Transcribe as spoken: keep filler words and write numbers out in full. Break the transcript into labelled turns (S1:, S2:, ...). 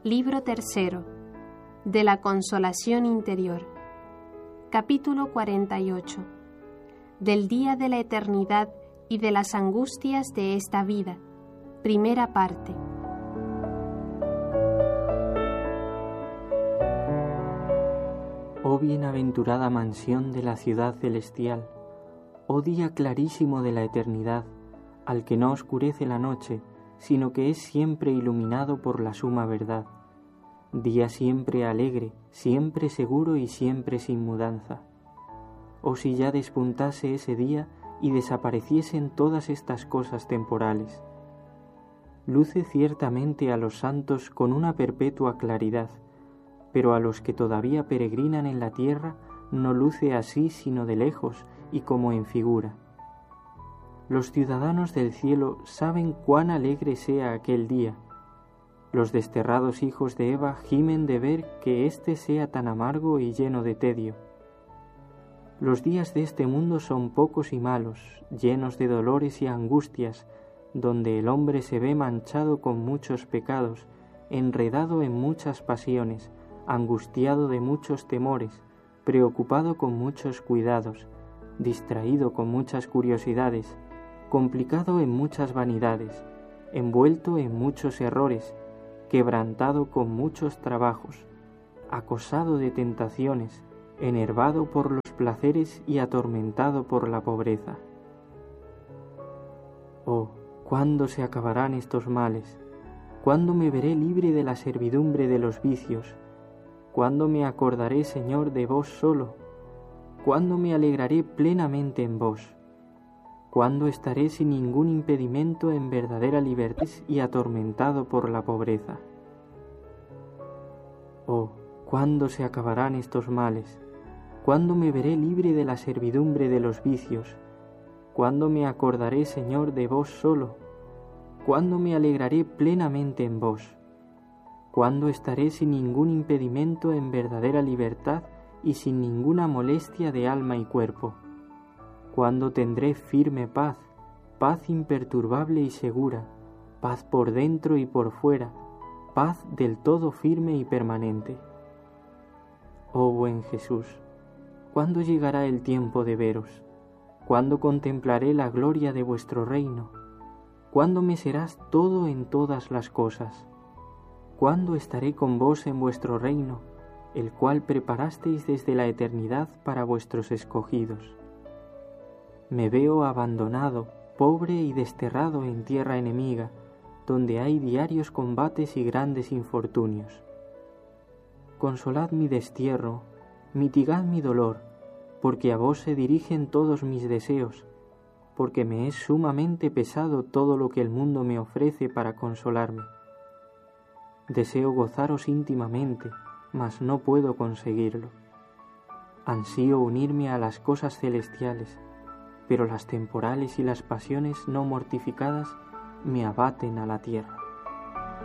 S1: Libro tercero de la Consolación Interior. Capítulo cuarenta y ocho. Del día de la eternidad y de las angustias de esta vida. Primera parte.
S2: Oh bienaventurada mansión de la ciudad celestial, oh día clarísimo de la eternidad, al que no oscurece la noche, sino que es siempre iluminado por la suma verdad. Día siempre alegre, siempre seguro y siempre sin mudanza. Oh si ya despuntase ese día y desapareciesen todas estas cosas temporales. Luce ciertamente a los santos con una perpetua claridad, pero a los que todavía peregrinan en la tierra no luce así sino de lejos y como en figura. Los ciudadanos del cielo saben cuán alegre sea aquel día. Los desterrados hijos de Eva gimen de ver que éste sea tan amargo y lleno de tedio. Los días de este mundo son pocos y malos, llenos de dolores y angustias, donde el hombre se ve manchado con muchos pecados, enredado en muchas pasiones, angustiado de muchos temores, preocupado con muchos cuidados, distraído con muchas curiosidades, complicado en muchas vanidades, envuelto en muchos errores, quebrantado con muchos trabajos, acosado de tentaciones, enervado por los placeres y atormentado por la pobreza. Oh, ¿cuándo se acabarán estos males? ¿Cuándo me veré libre de la servidumbre de los vicios? ¿Cuándo me acordaré, Señor, de vos solo? ¿Cuándo me alegraré plenamente en vos? ¿Cuándo estaré sin ningún impedimento en verdadera libertad y atormentado por la pobreza? Oh, ¿cuándo se acabarán estos males? ¿Cuándo me veré libre de la servidumbre de los vicios? ¿Cuándo me acordaré, Señor, de vos solo? ¿Cuándo me alegraré plenamente en vos? ¿Cuándo estaré sin ningún impedimento en verdadera libertad y sin ninguna molestia de alma y cuerpo? ¿Cuándo tendré firme paz, paz imperturbable y segura, paz por dentro y por fuera, paz del todo firme y permanente? Oh buen Jesús, ¿cuándo llegará el tiempo de veros? ¿Cuándo contemplaré la gloria de vuestro reino? ¿Cuándo me serás todo en todas las cosas? ¿Cuándo estaré con vos en vuestro reino, el cual preparasteis desde la eternidad para vuestros escogidos? Me veo abandonado, pobre y desterrado en tierra enemiga, donde hay diarios combates y grandes infortunios. Consolad mi destierro, mitigad mi dolor, porque a vos se dirigen todos mis deseos, porque me es sumamente pesado todo lo que el mundo me ofrece para consolarme. Deseo gozaros íntimamente, mas no puedo conseguirlo. Ansío unirme a las cosas celestiales, pero las temporales y las pasiones no mortificadas me abaten a la tierra.